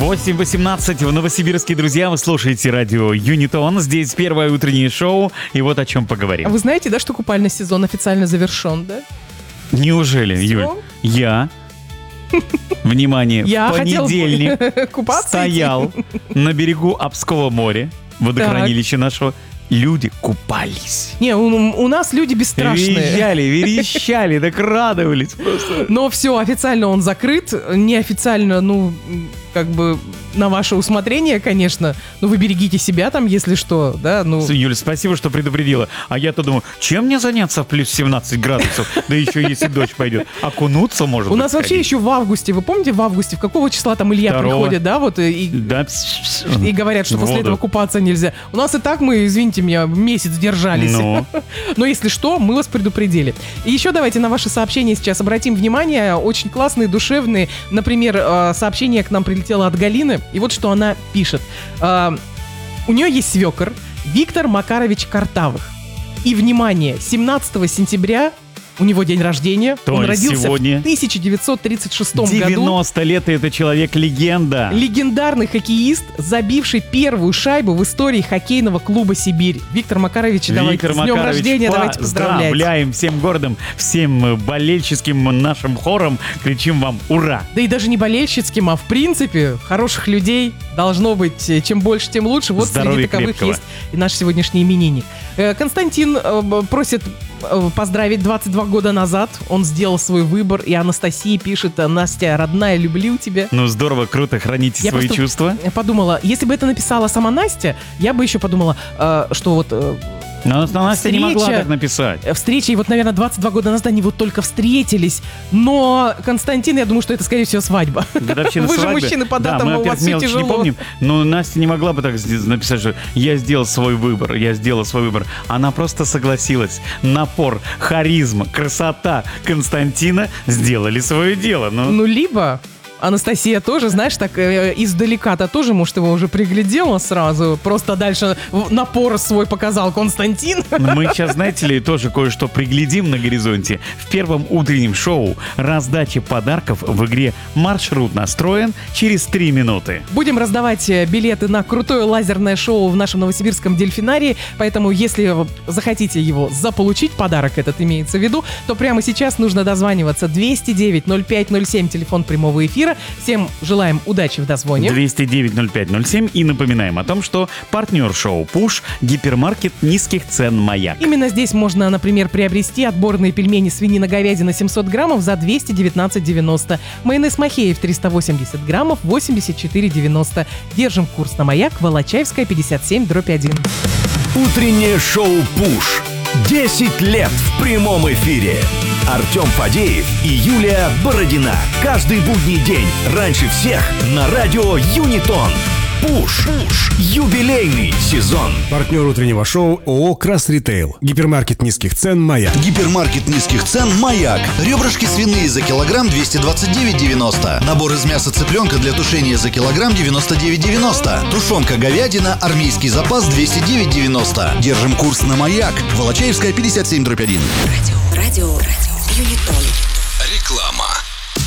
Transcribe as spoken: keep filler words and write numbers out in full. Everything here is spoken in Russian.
восемь восемнадцать в Новосибирске, друзья, вы слушаете радио Юнитон. Здесь первое утреннее шоу, и вот о чем поговорим. А вы знаете, да, что купальный сезон официально завершен, да? Неужели, Всё? Юль? Я, внимание, Я в понедельник хотел купаться стоял на берегу Обского моря, водохранилища нашего. Люди купались. Не, у, у нас люди бесстрашные. Визжали, верещали, так радовались просто. Но все, официально он закрыт. Неофициально, ну, как бы на ваше усмотрение, конечно. Но вы берегите себя там, если что, да, ну... Юля, спасибо, что предупредила. А я-то думаю, чем мне заняться в плюс семнадцать градусов? Да еще если дождь пойдет. Окунуться можно. У нас вообще еще в августе, вы помните в августе, в какого числа там Илья Второго. приходит, да, вот, и, Да. и говорят, что после Воду. этого купаться нельзя. У нас и так мы, извините меня, месяц держались. Ну. Но если что, мы вас предупредили. И еще давайте на ваши сообщения сейчас обратим внимание. Очень классные, душевные. Например, э, сообщение к нам прилетело от Галины. И вот что она пишет. Э, У нее есть свекор Виктор Макарович Картавых. И, внимание, семнадцатого сентября у него день рождения. То Он есть родился сегодня в тысяча девятьсот тридцать шестом году. девяносто лет, и это человек-легенда. Легендарный хоккеист, забивший первую шайбу в истории хоккейного клуба «Сибирь». Виктор Макарович, давайте Виктор с днем Макарович, рождения, давайте поздравлять. поздравляем всем городом, всем болельческим нашим хором. Кричим вам «Ура!». Да и даже не болельщицким, а в принципе хороших людей должно быть чем больше, тем лучше. Вот Здоровья среди таковых крепкого. есть и наш сегодняшний именинник. Э, Константин э, просит э, поздравить. двадцать два года назад он сделал свой выбор, и Анастасия пишет: «Настя, родная, люблю тебя». Ну здорово, круто, храните Я свои просто чувства. подумала, если бы это написала сама Настя, я бы еще подумала, э, что вот... э, Но Настя не могла встреча- так написать. Встреча, и вот, наверное, двадцать два года назад они вот только встретились. Но, Константин, я думаю, что это, скорее всего, свадьба. Годовщина Вы же свадьбы. мужчины по Да, датам, мы у опять вас все мелочи тяжело. не помним, но Настя не могла бы так сд- написать, что я сделал свой выбор, я сделала свой выбор. Она просто согласилась. Напор, харизма, красота Константина сделали свое дело. Ну, Ну, либо Анастасия тоже, знаешь, так э, издалека-то тоже, может, его уже приглядела сразу. Просто дальше в- напор свой показал Константин. мы сейчас, знаете ли, тоже кое-что приглядим на горизонте. В первом утреннем шоу раздача подарков в игре «Маршрут настроен» через три минуты. Будем раздавать э, билеты на крутое лазерное шоу в нашем новосибирском дельфинарии. Поэтому, если вы захотите его заполучить, подарок этот имеется в виду, то прямо сейчас нужно дозваниваться двести девять ноль пять ноль семь, телефон прямого эфира. Всем желаем удачи в дозвоне. двести девять ноль пять ноль семь. И напоминаем о том, что партнер шоу «Пуш» — гипермаркет низких цен «Маяк». Именно здесь можно, например, приобрести отборные пельмени свинина-говядина семьсот граммов за двести девятнадцать девяносто. Майонез Махеев триста восемьдесят граммов восемьдесят четыре девяносто. Держим курс на «Маяк», Волочаевская, пятьдесят семь, дробь один. Утреннее шоу «Пуш». десять лет в прямом эфире. Артем Фадеев и Юлия Бородина. Каждый будний день раньше всех на радио Юнитон. Пуш. Пуш. Юбилейный сезон. Партнер утреннего шоу ООО «Крас Ритейл». Гипермаркет низких цен «Маяк». Гипермаркет низких цен «Маяк». Ребрышки свиные за килограмм двести двадцать девять девяносто. Набор из мяса цыпленка для тушения за килограмм девяносто девять девяносто. Тушенка говядина, армейский запас двести девять девяносто. Держим курс на «Маяк». Волочаевская, пятьдесят семь, дробь один. Радио, радио, радио, Юнитон. Реклама.